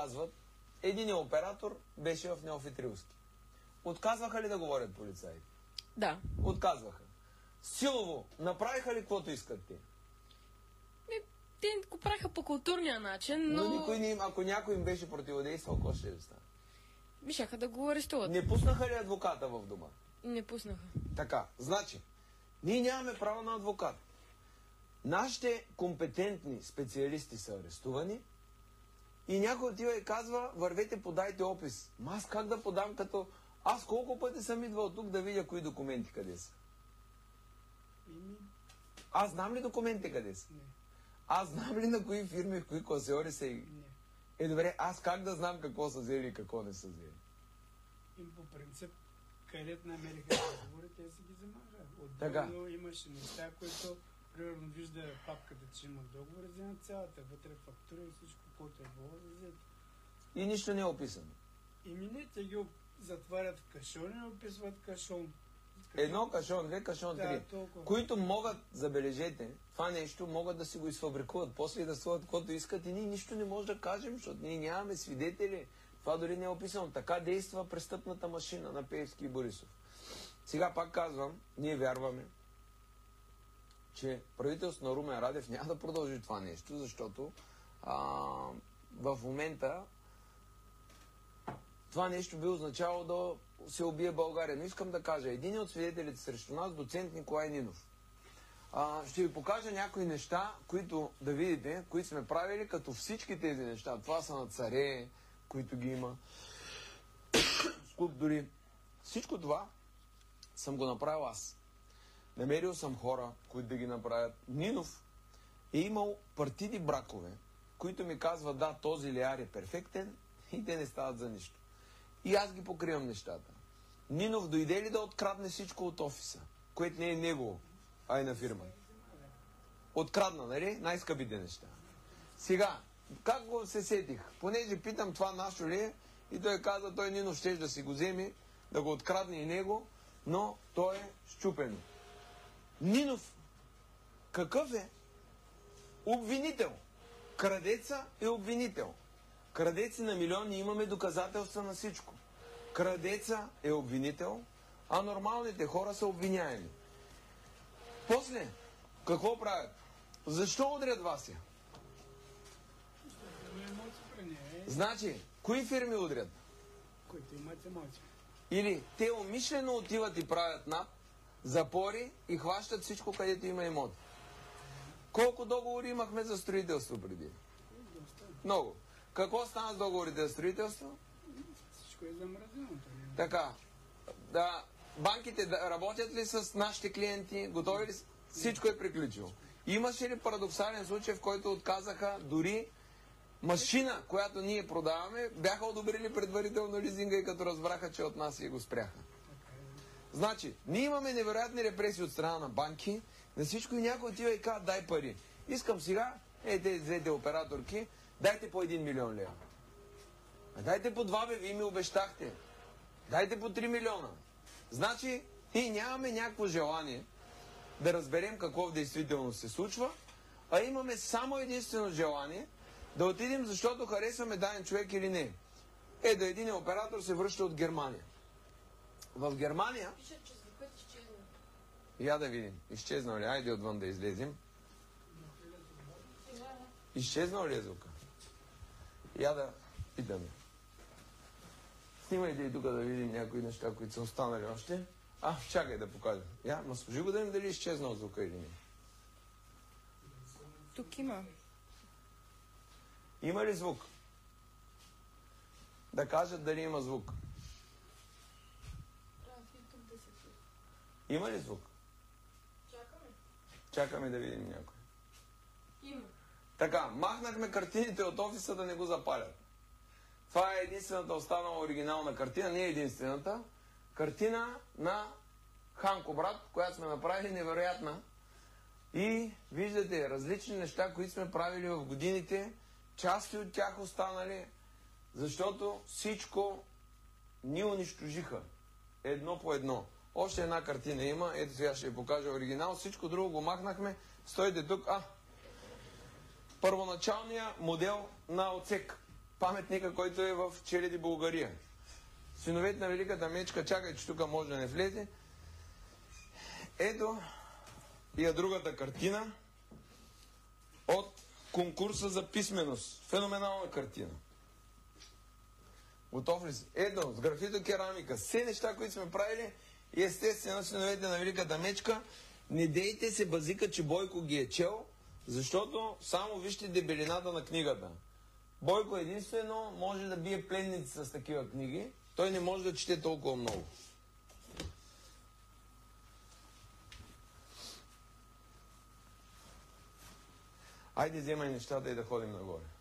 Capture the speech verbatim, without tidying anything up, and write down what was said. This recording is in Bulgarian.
казват, един оператор беше в Неофитрилски. Отказваха ли да говорят полицаите? Да. Отказваха. Силово направиха ли каквото искат те? Те го правиха по културния начин, но... Но никой не им, ако някой им беше противодействал, какво ще да стане? Мишаха да го арестуват. Не пуснаха ли адвоката в дома? Не пуснаха. Така, значи, ние нямаме право на адвокат. Нашите компетентни специалисти са арестувани и някой отива и казва, вървете, подайте опис. Ма аз как да подам, като аз колко пъти съм идвал тук да видя кои документи къде са? Аз знам ли документите къде са? Не. Аз знам ли на кои фирми, в кои класьори са и... Не. Е, добре, аз как да знам какво са взели и какво не са взели? Им по принцип, където намериха договори, те си ги вземаха. Отделно имаше неща, които, примерно, вижда папката, че има договори, вземат цялата, вътре фактура и всичко, което е било, да взете. И нищо не е описано. Ими не, те ги затварят в кашон и описват кашон. Едно кашон, две кашон, да, три. толкова. Които могат, забележете, това нещо могат да си го изфабрикуват, после да сложат каквото искат и ние нищо не можем да кажем, защото ние нямаме свидетели. Това дори не е описано. Така действа престъпната машина на Пеевски и Борисов. Сега пак казвам, ние вярваме, че правителството на Румен Радев няма да продължи това нещо, защото а, в момента това нещо би означало да се убие България. Но искам да кажа, един от свидетелите срещу нас, доцент Николай Нинов. А, ще ви покажа някои неща, които да видите, които сме правили, като всички тези неща. Това са на царе, които ги има. Скулптури. Всичко това съм го направил аз. Намерил съм хора, които да ги направят. Нинов е имал партийни бракове, които ми казват, да, този леяр е перфектен и те не стават за нищо. И аз ги покривам нещата. Нинов дойде ли да открадне всичко от офиса, което не е негово, а е на фирма? Открадна, нали? Най-скъпите неща. Сега, как го се сетих? Понеже питам това нашо ли е, и той каза, той Нинов ще да си го вземе, да го открадне и него, но той е счупен. Нинов, какъв е? Обвинител. Крадеца е обвинител. Крадеци на милиони, имаме доказателства на всичко. Крадеца е обвинител, а нормалните хора са обвиняеми. После, какво правят? Защо удрят Вася? Значи, кои фирми удрят? Които имат емоции. Или те умишлено отиват и правят нап, запори и хващат всичко, където има имоти. Колко договори имахме за строителство преди? Много. Какво стана с договорите за строителство? Всичко е замразено. Така. Да, банките да, работят ли с нашите клиенти? Готови ли? Всичко е приключило. Имаше ли парадоксален случай, в който отказаха дори машина, която ние продаваме, бяха одобрили предварително лизинга и като разбраха, че от нас и го спряха. Значи, ние имаме невероятни репресии от страна на банки, на всичко и някой отива и казва, дай пари. Искам сега, е, тези двете операторки, дайте по един милион лева. А дайте по два, бе, вие ми обещахте. Дайте по три милиона. Значи, ние нямаме някакво желание да разберем какво в действителност се случва, а имаме само единствено желание да отидем, защото харесваме даден човек или не. Е, да един оператор се връща от Германия. В Германия... Пишат, че звукът изчезна. Я да видим. Изчезнал ли? Айде отвън да излезем. Изчезнал ли е звука? Я да питаме. Снимайте и тук да видим някои неща, които са останали още. А, чакай да покажа. Я, ма служи го да им дали изчезнал звука или не. Тук има. Има ли звук? Да кажат дали има звук. Има ли звук? Чакаме. Чакаме да видим някой. Има. Така, махнахме картините от офиса да не го запалят. Това е единствената останала оригинална картина, не е единствената. Картина на Ханко брат, която сме направили невероятна. И виждате различни неща, които сме правили в годините. Части от тях останали, защото всичко ни унищожиха. Едно по едно. Още една картина има. Ето сега ще ви покажа оригинал. Всичко друго го махнахме. Стойте тук. А, първоначалният модел на отсек. паметника, който е в Челеди, България. Синовете на Великата мечка, чакай, че тук може да не влезе. Ето и е другата картина от конкурса за писменост. Феноменална картина. Готов ли си? Ето, с графито керамика. Все неща, които сме правили и естествено синовете на Великата мечка. Не дейте се базика, че Бойко ги е чел, защото само вижте дебелината на книгата. Бойко единствено може да бие пленници с такива книги. Той не може да чете толкова много. Айде, вземай нещата и да ходим нагоре.